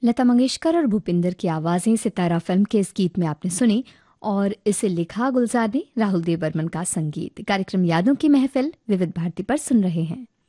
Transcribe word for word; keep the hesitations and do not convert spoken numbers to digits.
लता मंगेशकर और भूपिंदर की आवाज़ें सितारा फिल्म के इस गीत में आपने सुनी और इसे लिखा गुलजार ने, राहुल देव बर्मन का संगीत। कार्यक्रम यादों की महफिल विविध भारती पर सुन रहे हैं।